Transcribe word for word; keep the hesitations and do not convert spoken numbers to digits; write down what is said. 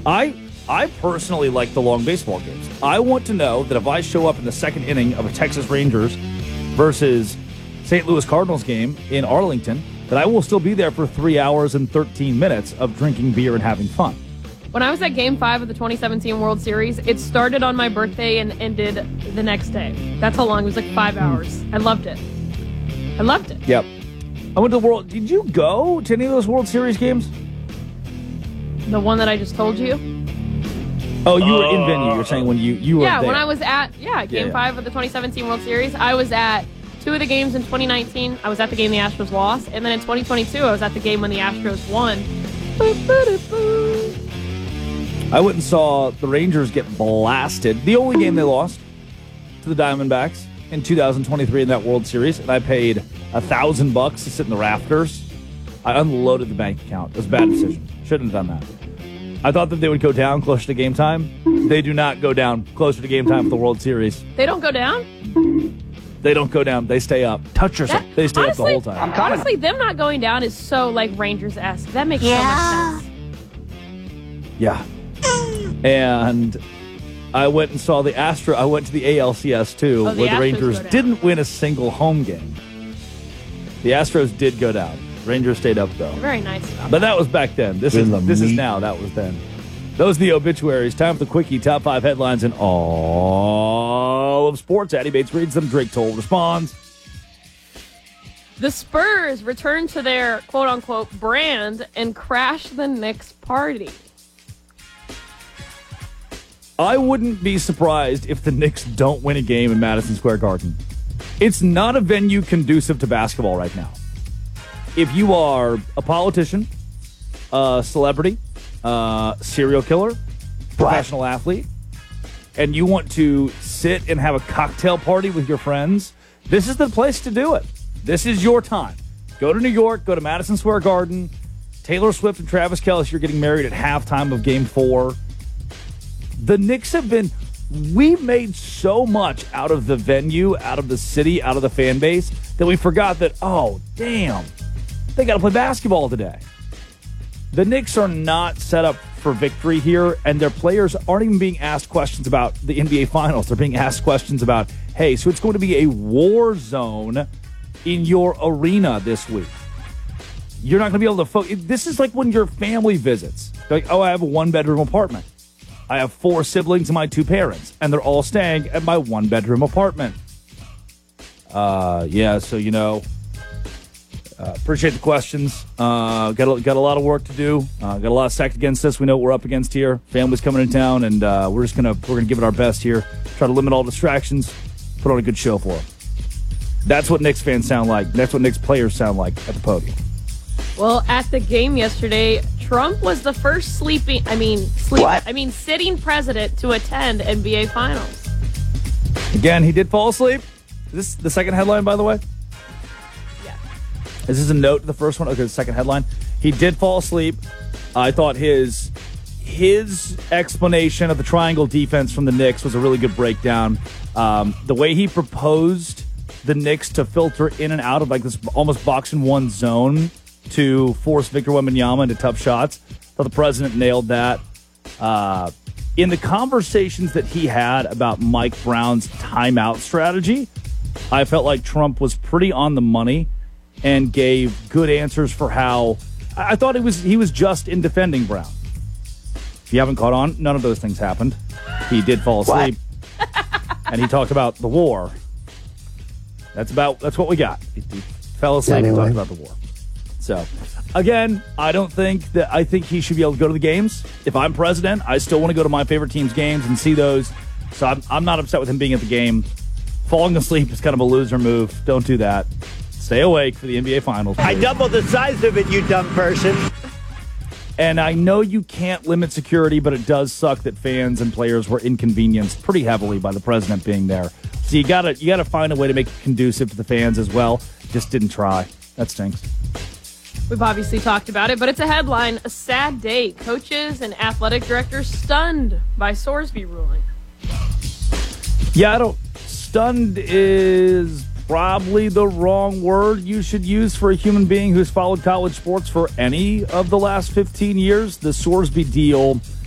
I I personally like the long baseball games. I want to know that if I show up in the second inning of a Texas Rangers versus Saint Louis Cardinals game in Arlington, that I will still be there for three hours and thirteen minutes of drinking beer and having fun. When I was at Game five of the twenty seventeen World Series, it started on my birthday and ended the next day. That's how long. It was like five hours. I loved it. I loved it. Yep. I went to the World... Did you go to any of those World Series games? The one that I just told you? Oh, you were in venue. You're saying when you, you were Yeah, there. when I was at, yeah, Game Yeah. five of the twenty seventeen World Series, I was at two of the games in twenty nineteen. I was at the game the Astros lost. And then in twenty twenty-two, I was at the game when the Astros won. Boop, boop, boop, boop. I went and saw the Rangers get blasted. The only game they lost to the Diamondbacks in two thousand twenty-three in that World Series, and I paid a thousand bucks to sit in the rafters. I unloaded the bank account. It was a bad decision. Shouldn't have done that. I thought that they would go down closer to game time. They do not go down closer to game time for the World Series. They don't go down? They don't go down. They stay up. Touch yourself. That, They stay honestly, up the whole time. Honestly, them not going down is so, like, Rangers-esque. That makes Yeah. so much sense. Yeah. And I went and saw the Astro. I went to the A L C S too, Oh, the where the Astros Rangers go down. didn't win a single home game. The Astros did go down. Rangers stayed up though. Very nice about But that was back then. This is In the this is meat. now. That was then. Those are the obituaries. Time for the quickie. Top five headlines in all of sports. Addy Bates reads them. Drake Toll responds. The Spurs return to their quote-unquote brand and crash the Knicks party. I wouldn't be surprised if the Knicks don't win a game in Madison Square Garden. It's not a venue conducive to basketball right now. If you are a politician, a celebrity, a serial killer, professional athlete, and you want to sit and have a cocktail party with your friends, this is the place to do it. This is your time. Go to New York, go to Madison Square Garden. Taylor Swift and Travis Kelce are getting married at halftime of Game four. The Knicks have been, we've made so much out of the venue, out of the city, out of the fan base, that we forgot that, oh, damn, they got to play basketball today. The Knicks are not set up for victory here, and their players aren't even being asked questions about the N B A Finals. They're being asked questions about, hey, so it's going to be a war zone in your arena this week. You're not going to be able to focus. This is like when your family visits. They're like, oh, I have a one-bedroom apartment. I have four siblings and my two parents, and they're all staying at my one-bedroom apartment. Uh, yeah, so, you know, uh, appreciate the questions. Uh, got, a, got a lot of work to do. Uh, got a lot stacked against us. We know what we're up against here. Family's coming in town, and uh, we're just going to we're gonna give it our best here. Try to limit all distractions. Put on a good show for them. That's what Knicks fans sound like. That's what Knicks players sound like at the podium. Well, at the game yesterday, Trump was the first sleeping, I mean, sleep, What? I mean, sitting president to attend N B A Finals. Again, he did fall asleep. Is this the second headline, by the way? Yeah. Is this a note to the first one? Okay, the second headline. He did fall asleep. I thought his his explanation of the triangle defense from the Knicks was a really good breakdown. Um, the way he proposed the Knicks to filter in and out of like this almost box and one zone to force Victor Wembanyama into tough shots. I thought the president nailed that. Uh, in the conversations that he had about Mike Brown's timeout strategy, I felt like Trump was pretty on the money and gave good answers for how I I thought he was he was just in defending Brown. If you haven't caught on, none of those things happened. He did fall asleep, and he talked about the war. That's about that's what we got. He, he fell asleep and Anyway. talked about the war. So, again, I don't think that I think he should be able to go to the games. If I'm president, I still want to go to my favorite team's games and see those. So I'm, I'm not upset with him being at the game. Falling asleep is kind of a loser move. Don't do that. Stay awake for the N B A Finals. I doubled the size of it, you dumb person. And I know you can't limit security, but it does suck that fans and players were inconvenienced pretty heavily by the president being there. So you gotta you gotta find a way to make it conducive to the fans as well. Just didn't try. That stinks. We've obviously talked about it, but it's a headline. A sad day. Coaches and athletic directors stunned by Sorsby ruling. Yeah, I don't. Stunned is probably the wrong word you should use for a human being who's followed college sports for any of the last fifteen years. The Sorsby deal